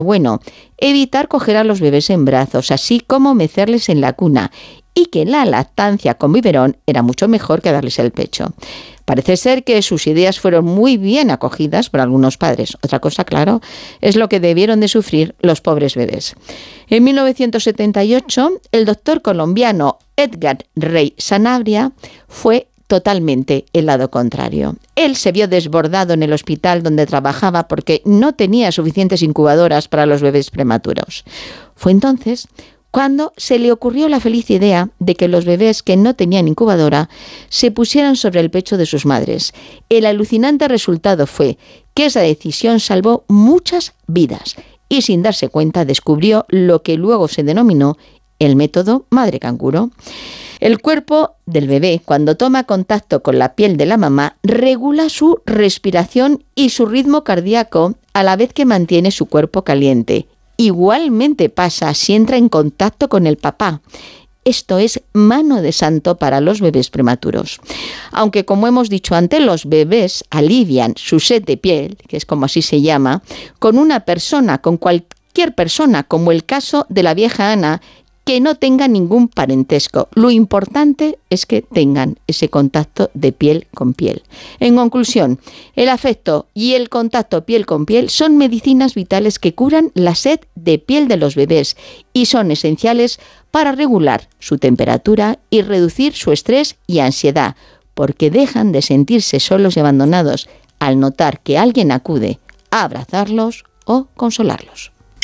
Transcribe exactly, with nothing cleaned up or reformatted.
Bueno, evitar coger a los bebés en brazos, así como mecerles en la cuna, y que la lactancia con biberón era mucho mejor que darles el pecho. Parece ser que sus ideas fueron muy bien acogidas por algunos padres. Otra cosa, claro, es lo que debieron de sufrir los pobres bebés. En mil novecientos setenta y ocho, el doctor colombiano Edgar Rey Sanabria fue totalmente el lado contrario. Él se vio desbordado en el hospital donde trabajaba porque no tenía suficientes incubadoras para los bebés prematuros. Fue entonces cuando se le ocurrió la feliz idea de que los bebés que no tenían incubadora se pusieran sobre el pecho de sus madres. El alucinante resultado fue que esa decisión salvó muchas vidas y, sin darse cuenta, descubrió lo que luego se denominó el método madre canguro. El cuerpo del bebé, cuando toma contacto con la piel de la mamá, regula su respiración y su ritmo cardíaco a la vez que mantiene su cuerpo caliente. Igualmente pasa si entra en contacto con el papá. Esto es mano de santo para los bebés prematuros. Aunque, como hemos dicho antes, los bebés alivian su sed de piel, que es como así se llama, con una persona, con cualquier persona, como el caso de la vieja Ana, que no tenga ningún parentesco. Lo importante es que tengan ese contacto de piel con piel. En conclusión, el afecto y el contacto piel con piel son medicinas vitales que curan la sed de piel de los bebés y son esenciales para regular su temperatura y reducir su estrés y ansiedad, porque dejan de sentirse solos y abandonados al notar que alguien acude a abrazarlos o consolarlos.